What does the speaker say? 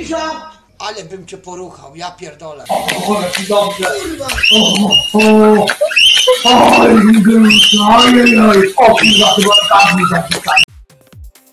Cisza! Ale bym cię poruchał, ja pierdolę. O, jaki dobrze. Kurwa. Oj, oj, oj, o kurwa, chyba tak mi zapisali.